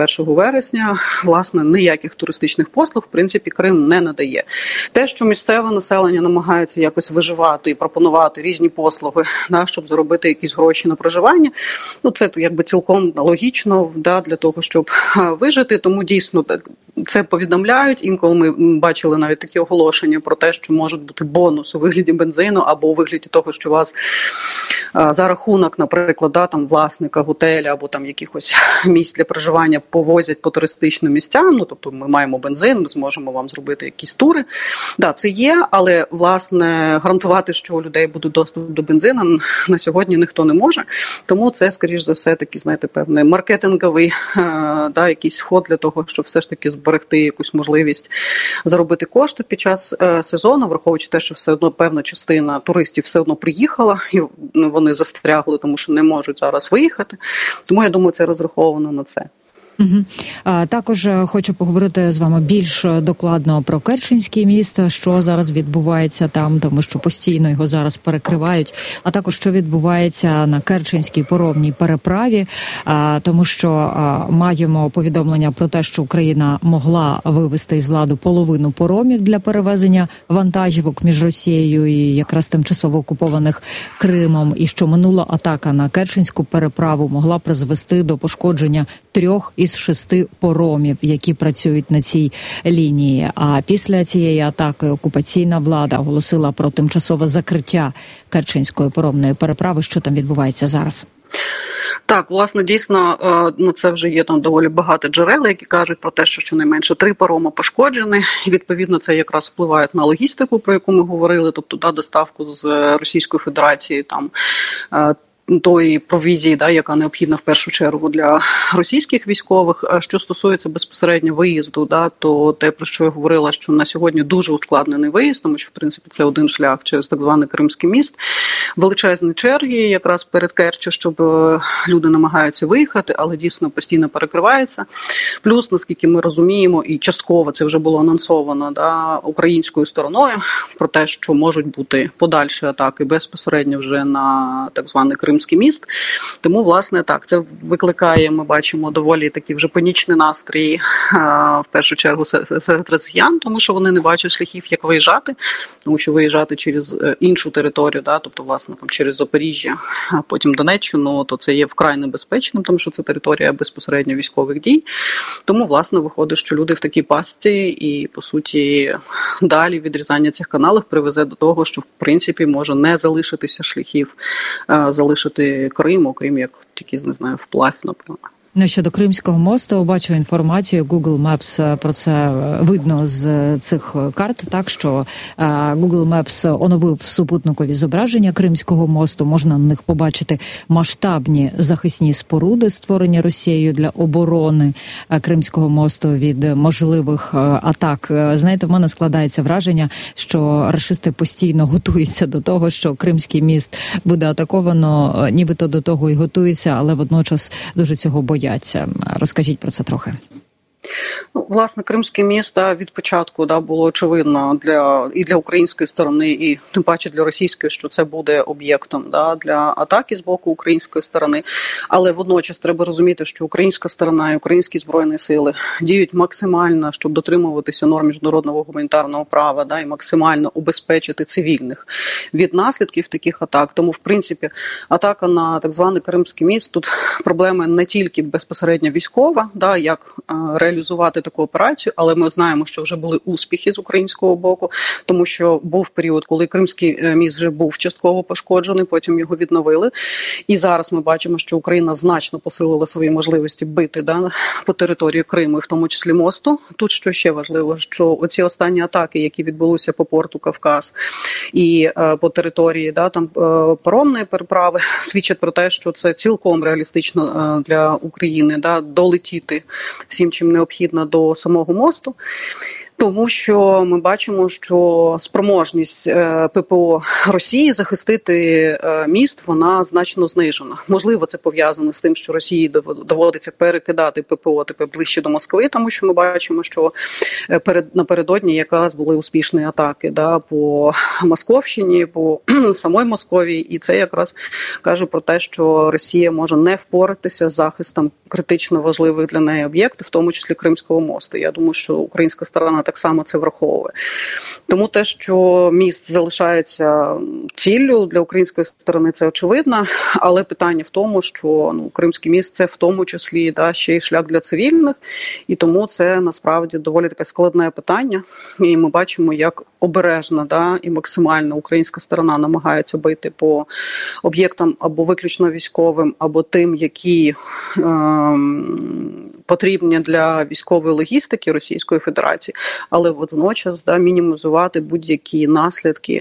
першого вересня, власне, ніяких туристичних послуг, в принципі, Крим не надає. Те, що місцеве населення намагається якось виживати і пропонувати різні послуги, да, щоб заробити якісь гроші на проживання, ну, це якби цілком логічно, да, для того, щоб вижити, тому дійсно це повідомляють. Інколи ми бачили навіть такі оголошення про те, що можуть бути бонуси у вигляді бензину або у вигляді того, що вас за рахунок, наприклад, да, там власника готеля або там якихось місць для проживання повозять по туристичним місцям. Ну, тобто ми маємо бензин, ми зможемо вам зробити якісь тури. Да, це є, але власне гарантувати, що у людей буде доступ до бензину, на сьогодні ніхто не може. Тому це, скоріш за все, такий, знаєте, певний маркетинговий да, якийсь ход для того, щоб все ж таки зберегти якусь можливість заробити кошти під час сезону, враховуючи те, що все одно певна частина туристів все одно приїхала, і вони застрягли, тому що не можуть зараз виїхати. Тому, я думаю, це розраховано на це. Угу. А, також хочу поговорити з вами більш докладно про Керченський міст, що зараз відбувається там, тому що постійно його зараз перекривають, а також що відбувається на Керченській поромній переправі, а, тому що а, маємо повідомлення про те, що Україна могла вивести із ладу половину поромів для перевезення вантажівок між Росією і якраз тимчасово окупованих Кримом, і що минула атака на Керченську переправу могла призвести до пошкодження трьох із з шести поромів, які працюють на цій лінії. А після цієї атаки окупаційна влада оголосила про тимчасове закриття Керченської поромної переправи. Що там відбувається зараз? Так, власне, дійсно, ну це вже є там доволі багато джерел, які кажуть про те, що щонайменше три пароми пошкоджені. І, відповідно, це якраз впливає на логістику, про яку ми говорили, тобто да, доставку з Російської Федерації там тої провізії, да, яка необхідна в першу чергу для російських військових. Що стосується безпосередньо виїзду, да, то те, про що я говорила, що на сьогодні дуже ускладнений виїзд, тому що, в принципі, це один шлях через так званий Кримський міст. Величезні черги якраз перед Керчю, щоб люди намагаються виїхати, але дійсно постійно перекривається. Плюс, наскільки ми розуміємо, і частково це вже було анонсовано да, українською стороною, про те, що можуть бути подальші атаки безпосередньо вже на так званий Кримський міст. Тому, власне, так, це викликає, ми бачимо, доволі такі вже панічні настрої, в першу чергу, серед росіян, тому що вони не бачать шляхів, як виїжджати, тому що виїжджати через іншу територію, да, тобто, власне, там, через Запоріжжя, а потім Донеччину, то це є вкрай небезпечним, тому що це територія безпосередньо військових дій. Тому, власне, виходить, що люди в такій пастці і, по суті, далі відрізання цих каналів привезе до того, що, в принципі, може не залишитися шляхів залишити Крим, окрім як тільки, не знаю, вплавь, напевно. Ну, щодо Кримського мосту, бачу інформацію, Google Maps про це видно з цих карт, так, що Google Maps оновив супутникові зображення Кримського мосту, можна на них побачити масштабні захисні споруди, створені Росією для оборони Кримського мосту від можливих атак. Знаєте, в мене складається враження, що рашисти постійно готуються до того, що Кримський міст буде атаковано, нібито до того і готуються, але водночас дуже цього бояться. Розкажіть про це трохи. Ну, власне, Кримський міст да, від початку да, було очевидно для, і для української сторони, і тим паче для російської, що це буде об'єктом да, для атаки з боку української сторони. Але водночас треба розуміти, що українська сторона і українські збройні сили діють максимально, щоб дотримуватися норм міжнародного гуманітарного права да, і максимально убезпечити цивільних від наслідків таких атак. Тому, в принципі, атака на так званий Кримський міст, тут проблема не тільки безпосередньо військова, да, як реалізувати таку операцію, але ми знаємо, що вже були успіхи з українського боку, тому що був період, коли Кримський міст вже був частково пошкоджений, потім його відновили. І зараз ми бачимо, що Україна значно посилила свої можливості бити да, по території Криму, і в тому числі мосту. Тут що ще важливо, що оці останні атаки, які відбулися по порту Кавказ і е, по території да, там, е, паромної переправи, свідчать про те, що це цілком реалістично е, для України да, долетіти всім, чим необхідно до самого мосту. Тому що ми бачимо, що спроможність ППО Росії захистити міст, вона значно знижена. Можливо, це пов'язано з тим, що Росії доводиться перекидати ППО тепер ближче до Москви, тому що ми бачимо, що перед напередодні якраз були успішні атаки да, по Московщині, по самої Московії, і це якраз каже про те, що Росія може не впоратися з захистом критично важливих для неї об'єктів, в тому числі Кримського мосту. Я думаю, що українська сторона так само це враховує. Тому те, що міст залишається ціллю для української сторони, це очевидно, але питання в тому, що ну, Кримський міст – це в тому числі да, ще й шлях для цивільних, і тому це насправді доволі таке складне питання, і ми бачимо, як обережно да, і максимально українська сторона намагається бити по об'єктам або виключно військовим, або тим, які е, потрібні для військової логістики Російської Федерації, але водночас да, мінімізувати будь-які наслідки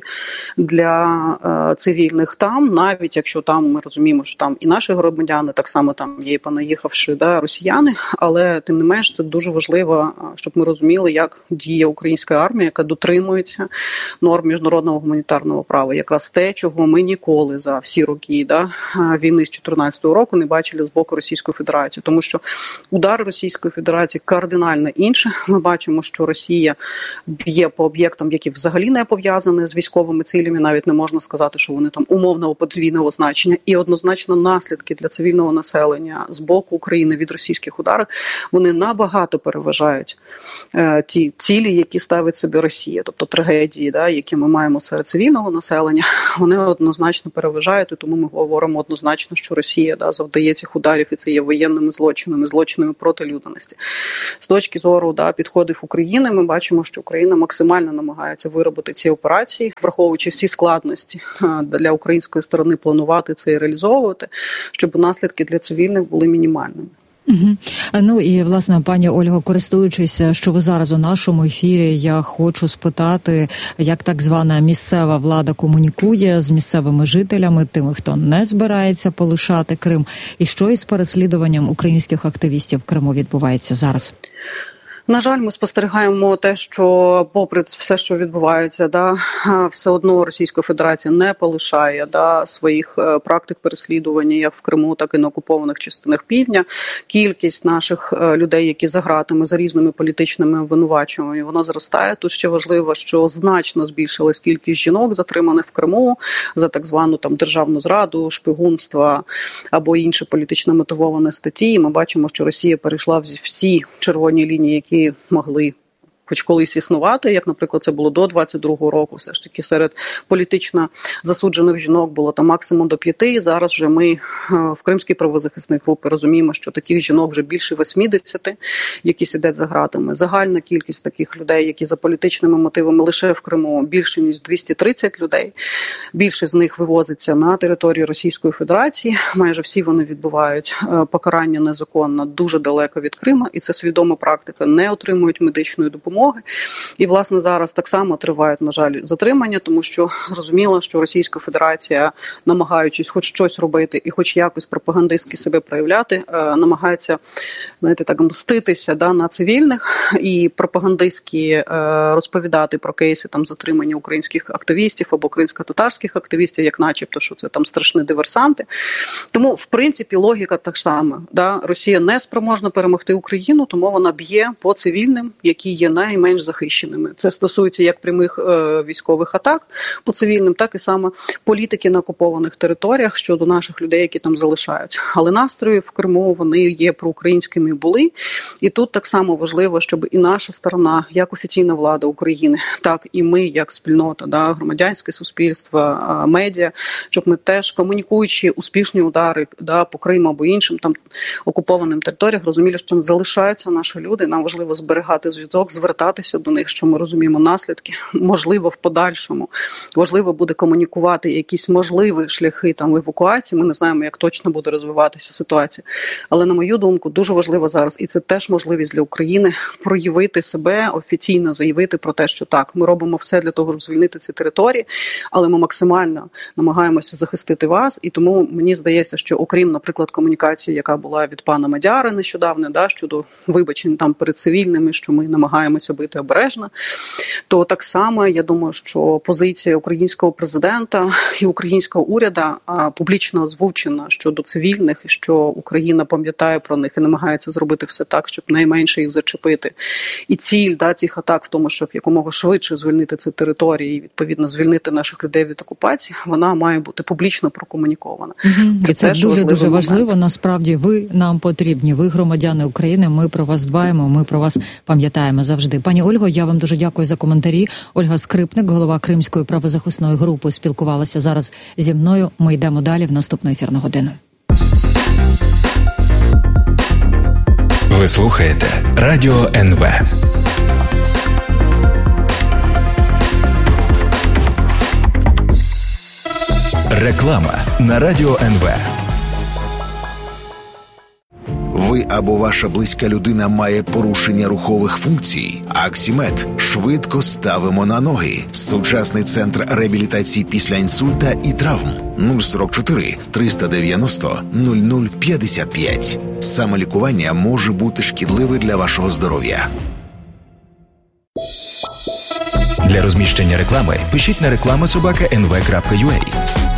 для е, цивільних там, навіть якщо там ми розуміємо, що там і наші громадяни, так само там є і понаїхавши да, росіяни, але тим не менш це дуже важливо, щоб ми розуміли, як діє українська армія, яка дотримується норм міжнародного гуманітарного права. Якраз те, чого ми ніколи за всі роки да, війни з чотирнадцятого року не бачили з боку Російської Федерації, тому що удар Російської Федерації кардинально інший. Ми бачимо, що Росія б'є по об'єктам, які взагалі не пов'язані з військовими цілями, навіть не можна сказати, що вони там умовного подвійного значення, і однозначно наслідки для цивільного населення з боку України від російських ударів, вони набагато переважають е, ті цілі, які ставить собі Росія, тобто трагедії, да, які ми маємо серед цивільного населення, вони однозначно переважають, і тому ми говоримо однозначно, що Росія да, завдає цих ударів, і це є воєнними злочинами, злочинами проти людяності. З точки зору да, підходів України, ми бачимо, що Україна максимально намагається виробити ці операції, враховуючи всі складності для української сторони планувати це і реалізовувати, щоб наслідки для цивільних були мінімальними. Угу. Ну і, власне, пані Ольго, користуючись, що ви зараз у нашому ефірі, я хочу спитати, як так звана місцева влада комунікує з місцевими жителями, тими, хто не збирається полишати Крим, і що із переслідуванням українських активістів в Криму відбувається зараз? На жаль, ми спостерігаємо те, що попри все, що відбувається, да, все одно Російська Федерація не полишає да, своїх практик переслідування як в Криму, так і на окупованих частинах Півдня. Кількість наших людей, які за ґратами, за різними політичними обвинуваченнями, вона зростає. Тут ще важливо, що значно збільшилась кількість жінок, затриманих в Криму за так звану там державну зраду, шпигунство або інші політично мотивовані статті. І ми бачимо, що Росія перейшла всі червоні лінії, які могли хоч колись існувати, як, наприклад, це було до двадцять другого року, все ж таки серед політично засуджених жінок було там максимум до п'яти, і зараз вже ми в Кримській правозахисній групі розуміємо, що таких жінок вже більше вісімдесят, які сидять за ґратами. Загальна кількість таких людей, які за політичними мотивами лише в Криму, більше ніж двісті тридцять людей. Більше з них вивозиться на територію Російської Федерації, майже всі вони відбувають покарання незаконно дуже далеко від Криму, і це свідома практика, не отримують медичної допомоги. І, власне, зараз так само тривають, на жаль, затримання, тому що зрозуміло, що Російська Федерація, намагаючись хоч щось робити і хоч якось пропагандистськи себе проявляти, намагається, знаєте, так мститися да, на цивільних і пропагандистськи розповідати про кейси там затримання українських активістів або кримсько-татарських активістів, як начебто, що це там страшні диверсанти. Тому, в принципі, логіка так сама. Да? Росія не спроможна перемогти Україну, тому вона б'є по цивільним, які є найменш захищеними. Це стосується як прямих е, військових атак по цивільним, так і саме політики на окупованих територіях щодо наших людей, які там залишаються. Але настрої в Криму, вони є проукраїнськими були. І тут так само важливо, щоб і наша сторона, як офіційна влада України, так і ми, як спільнота, да, громадянське суспільство, медіа, щоб ми теж, комунікуючи успішні удари да, по Криму або іншим там окупованим територіям, розуміли, що залишаються наші люди, нам важливо зберігати зв'язок, звертатися до них, що ми розуміємо наслідки, можливо, в подальшому, важливо буде комунікувати якісь можливі шляхи там евакуації, ми не знаємо, як точно буде розвиватися ситуація, але, на мою думку, дуже важливо зараз, і це теж можливість для України проявити себе, офіційно заявити про те, що так, ми робимо все для того, щоб звільнити ці території, але ми максимально намагаємося захистити вас, і тому мені здається, що окрім, наприклад, комунікації, яка була від пана Мадяра нещодавно, да, щодо вибачень там перед цивільними, що ми намагаємося намагаємося бити обережно, то так само, я думаю, що позиція українського президента і українського уряду публічно озвучена щодо цивільних, і що Україна пам'ятає про них і намагається зробити все так, щоб найменше їх зачепити. І ціль да, цих атак в тому, щоб якомога швидше звільнити ці території і, відповідно, звільнити наших людей від окупації, вона має бути публічно прокомунікована. Угу. Це, це дуже-дуже важливо. Насправді, ви нам потрібні, ви громадяни України, ми про вас дбаємо, ми про вас пам'ятаємо завжди. Пані Ольго, я вам дуже дякую за коментарі. Ольга Скрипник, голова Кримської правозахисної групи, спілкувалася зараз зі мною. Ми йдемо далі в наступну ефірну годину. Ви слухаєте Радіо ен ве. Реклама на Радіо ен ве. Ви або ваша близька людина має порушення рухових функцій? Аксімед. Швидко ставимо на ноги. Сучасний центр реабілітації після інсульта і травм. нуль сорок чотири триста дев'яносто нуль нуль п'ятдесят п'ять. Самолікування може бути шкідливе для вашого здоров'я. Для розміщення реклами пишіть на реклама собака ен ве крапка ю а.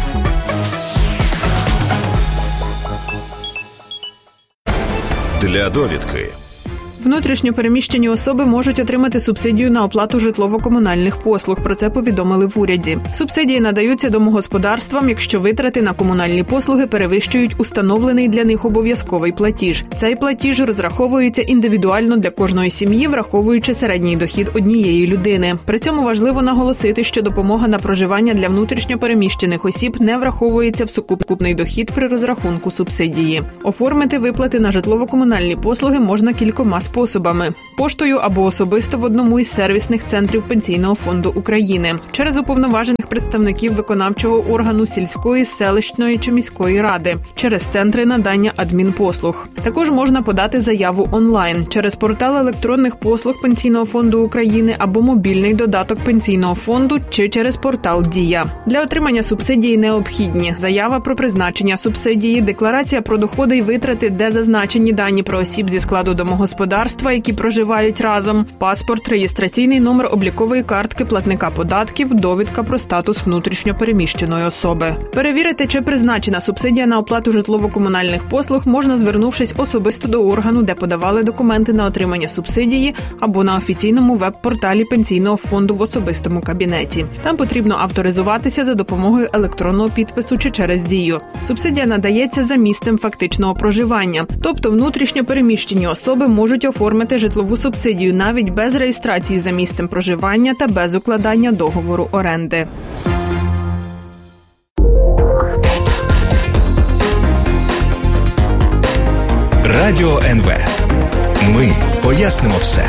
Для довідки. Внутрішньо переміщені особи можуть отримати субсидію на оплату житлово-комунальних послуг. Про це повідомили в уряді. Субсидії надаються домогосподарствам, якщо витрати на комунальні послуги перевищують установлений для них обов'язковий платіж. Цей платіж розраховується індивідуально для кожної сім'ї, враховуючи середній дохід однієї людини. При цьому важливо наголосити, що допомога на проживання для внутрішньо переміщених осіб не враховується в сукупний дохід при розрахунку субсидії. Оформити виплати на житлово-комунальні послуги можна кількома способами – поштою або особисто в одному із сервісних центрів Пенсійного фонду України, через уповноважених представників виконавчого органу сільської, селищної чи міської ради, через центри надання адмінпослуг. Також можна подати заяву онлайн, через портал електронних послуг Пенсійного фонду України або мобільний додаток Пенсійного фонду чи через портал «Дія». Для отримання субсидії необхідні заява про призначення субсидії, декларація про доходи і витрати, де зазначені дані про осіб зі складу домогосподарства, які проживають разом, паспорт, реєстраційний номер облікової картки платника податків, довідка про статус внутрішньо переміщеної особи. Перевірити, чи призначена субсидія на оплату житлово-комунальних послуг, можна, звернувшись особисто до органу, де подавали документи на отримання субсидії, або на офіційному веб-порталі Пенсійного фонду в особистому кабінеті. Там потрібно авторизуватися за допомогою електронного підпису чи через Дію. Субсидія надається за місцем фактичного проживання, тобто внутрішньо переміщені особи можуть оформити житлову субсидію навіть без реєстрації за місцем проживання та без укладання договору оренди. Радіо ен ве. Ми пояснимо все.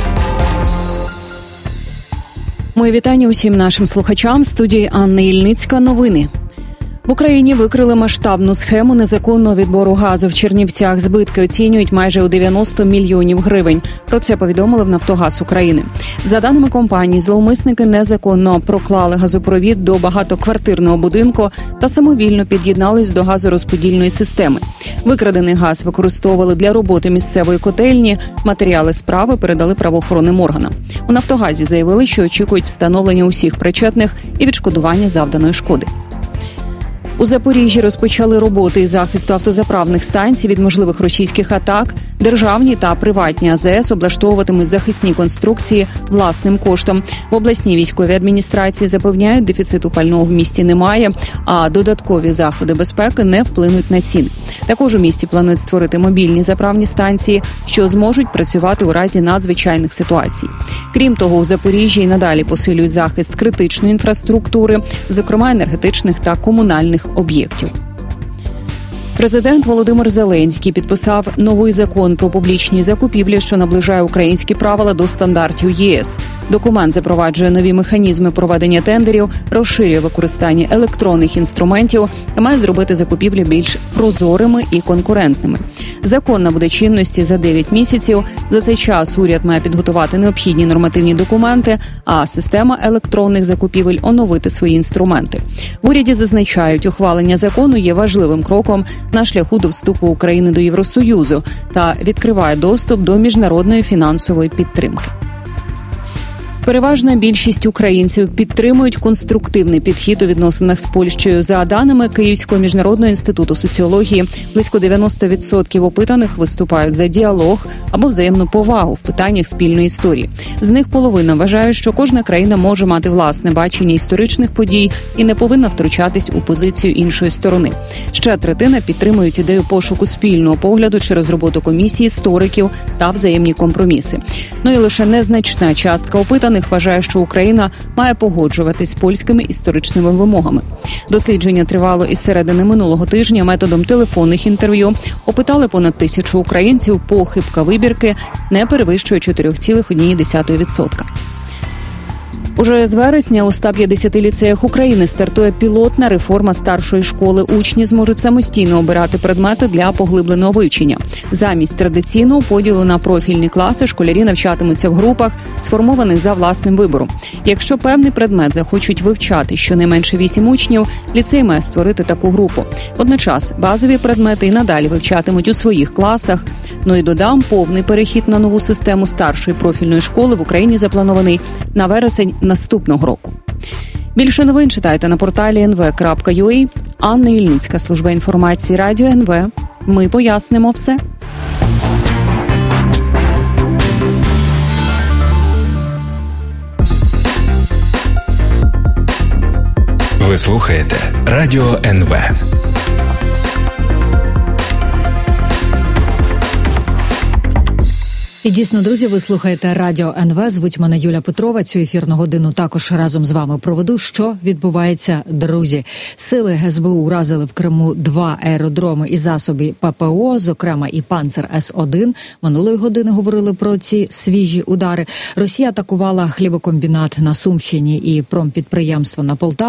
Мої вітання усім нашим слухачам. В студії Анна Ільницька. Новини. В Україні викрили масштабну схему незаконного відбору газу в Чернівцях. Збитки оцінюють майже у дев'яносто мільйонів гривень. Про це повідомили в «Нафтогаз України». За даними компанії, зловмисники незаконно проклали газопровід до багатоквартирного будинку та самовільно під'єднались до газорозподільної системи. Викрадений газ використовували для роботи місцевої котельні. Матеріали справи передали правоохоронним органам. У «Нафтогазі» заявили, що очікують встановлення усіх причетних і відшкодування завданої шкоди. У Запоріжжі розпочали роботи із захисту автозаправних станцій від можливих російських атак. Державні та приватні а зе ес облаштовуватимуть захисні конструкції власним коштом. В обласній військовій адміністрації запевняють, дефіциту пального в місті немає, а додаткові заходи безпеки не вплинуть на ціни. Також у місті планують створити мобільні заправні станції, що зможуть працювати у разі надзвичайних ситуацій. Крім того, у Запоріжжі й надалі посилюють захист критичної інфраструктури, зокрема енергетичних та комунальних об'єктів. Президент Володимир Зеленський підписав новий закон про публічні закупівлі, що наближає українські правила до стандартів є ес. Документ запроваджує нові механізми проведення тендерів, розширює використання електронних інструментів та має зробити закупівлі більш прозорими і конкурентними. Закон набуде чинності за дев'ять місяців. За цей час уряд має підготувати необхідні нормативні документи, а система електронних закупівель оновити свої інструменти. В уряді зазначають, ухвалення закону є важливим кроком на шляху до вступу України до Євросоюзу та відкриває доступ до міжнародної фінансової підтримки. Переважна більшість українців підтримують конструктивний підхід у відносинах з Польщею. За даними Київського міжнародного інституту соціології, близько дев'яносто відсотків опитаних виступають за діалог або взаємну повагу в питаннях спільної історії. З них половина вважає, що кожна країна може мати власне бачення історичних подій і не повинна втручатись у позицію іншої сторони. Ще третина підтримують ідею пошуку спільного погляду через роботу комісії, істориків та взаємні компроміси. Ну і лише незначна частка опитаних вважає, що Україна має погоджуватись з польськими історичними вимогами. Дослідження тривало із середини минулого тижня методом телефонних інтерв'ю. Опитали понад тисячу українців, похибка вибірки не перевищує чотири цілих одна десята відсотка. Уже з вересня у ста п'ятдесяти ліцеях України стартує пілотна реформа старшої школи. Учні зможуть самостійно обирати предмети для поглибленого вивчення. Замість традиційного поділу на профільні класи школярі навчатимуться в групах, сформованих за власним вибором. Якщо певний предмет захочуть вивчати щонайменше вісім учнів, ліцей має створити таку групу. Водночас базові предмети і надалі вивчатимуть у своїх класах. Ну і додам, повний перехід на нову систему старшої профільної школи в Україні запланований на вересень наступного року. Більше новин читайте на порталі ен ве крапка ю а. Анна Ільницька, служба інформації Радіо ен ве. Ми пояснимо все. Ви слухаєте Радіо ен ве. І дійсно, друзі, ви слухаєте Радіо ен ве. Звуть мене Юля Петрова. Цю ефірну годину також разом з вами проведу. Що відбувається, друзі? Сили ес бе у уразили в Криму два аеродроми і засоби пе пе о, зокрема і Панцер ес один. Минулої години говорили про ці свіжі удари. Росія атакувала хлібокомбінат на Сумщині і промпідприємство на Полтаві.